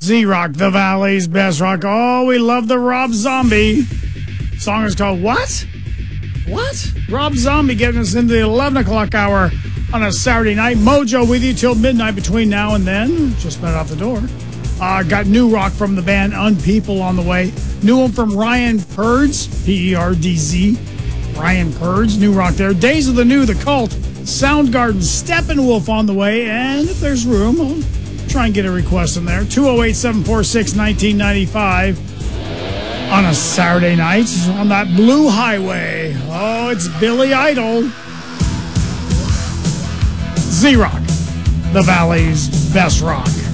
Z-Rock, the Valley's best rock. Oh, we love the Rob Zombie. Song is called What? What? Rob Zombie getting us into the 11 o'clock hour on a Saturday night. Mojo with you till midnight between now and then. Just about out the door. Got new rock from the band Unpeople on the way. New one from Ryan Purdz, P-E-R-D-Z. Ryan Purdz, new rock there. Days of the New, The Cult, Soundgarden, Steppenwolf on the way. And if there's room, I'll try and get a request in there. 208-746-1995 on a Saturday night on that blue highway. Oh, it's Billy Idol. Z-Rock, the Valley's best rock.